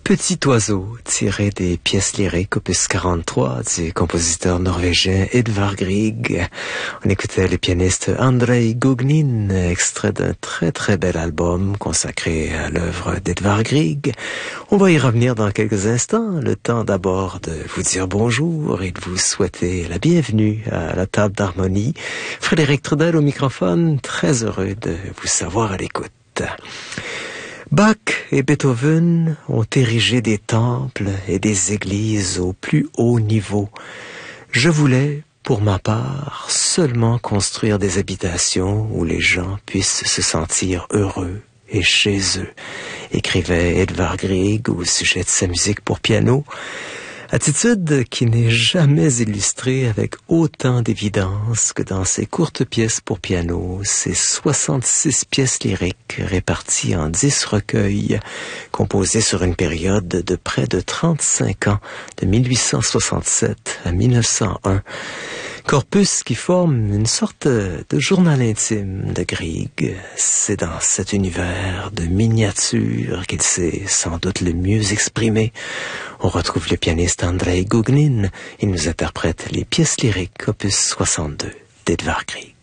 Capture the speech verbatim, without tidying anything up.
Petit oiseau, tiré des pièces lyriques opus quarante-trois du compositeur norvégien Edvard Grieg. On écoutait le pianiste Andrei Gougnin, extrait d'un très très bel album consacré à l'œuvre d'Edvard Grieg. On va y revenir dans quelques instants, le temps d'abord de vous dire bonjour et de vous souhaiter la bienvenue à la table d'harmonie. Frédéric Trudel au microphone, très heureux de vous savoir à l'écoute. Bach et Beethoven ont érigé des temples et des églises au plus haut niveau. Je voulais, pour ma part, seulement construire des habitations où les gens puissent se sentir heureux et chez eux, écrivait Edvard Grieg au sujet de sa musique pour piano. Attitude qui n'est jamais illustrée avec autant d'évidence que dans ses courtes pièces pour piano, ses soixante-six pièces lyriques réparties en dix recueils, composés sur une période de près de trente-cinq ans, de mille huit cent soixante-sept à mille neuf cent un. Corpus qui forme une sorte de journal intime de Grieg. C'est dans cet univers de miniatures qu'il s'est sans doute le mieux exprimé. On retrouve le pianiste Andrei Gougnin. Il nous interprète les pièces lyriques opus soixante-deux d'Edvard Grieg.